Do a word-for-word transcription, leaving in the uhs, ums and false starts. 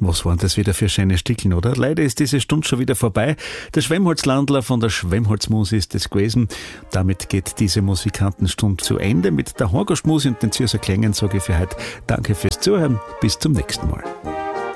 Was waren das wieder für schöne Stickeln, oder? Leider ist diese Stunde schon wieder vorbei. Der Schwemmholzlandler von der Schwemmholzmusik ist es gewesen. Damit geht diese Musikantenstunde zu Ende. Mit der Horgostmusik und den Zürcher Klängen sage ich für heute Danke fürs Zuhören. Bis zum nächsten Mal.